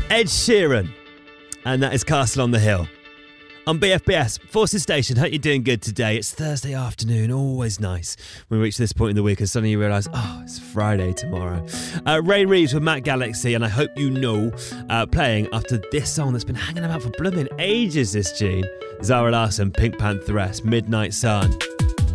Ed Sheeran, and that is Castle on the Hill. On BFBS, Forces Station, hope you're doing good today. It's Thursday afternoon, always nice when we reach this point in the week and suddenly you realise, it's Friday tomorrow. Ray Reeves with Matt Galaxy, and I hope you know, playing after this song that's been hanging about for blooming ages, this tune. Zara Larsson, Pink Pantheress, Midnight Sun.